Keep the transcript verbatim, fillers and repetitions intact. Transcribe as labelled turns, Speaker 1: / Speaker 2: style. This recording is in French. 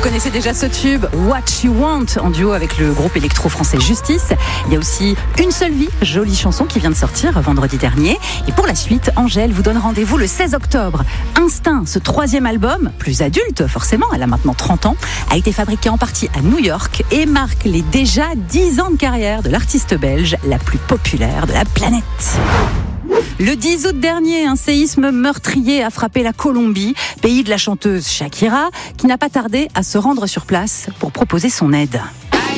Speaker 1: connaissez déjà ce tube, What You Want, en duo avec le groupe électro-français Justice. Il y a aussi Une seule vie, jolie chanson qui vient de sortir vendredi dernier. Et pour la suite, Angèle vous donne rendez-vous le seize octobre. Instinct, ce troisième album, plus adulte forcément, elle a maintenant trente ans, a été fabriqué en partie à New York et marque les déjà dix ans de carrière de l'artiste belge la plus populaire de la planète. Le dix août dernier, un séisme meurtrier a frappé la Colombie, pays de la chanteuse Shakira, qui n'a pas tardé à se rendre sur place pour proposer son aide.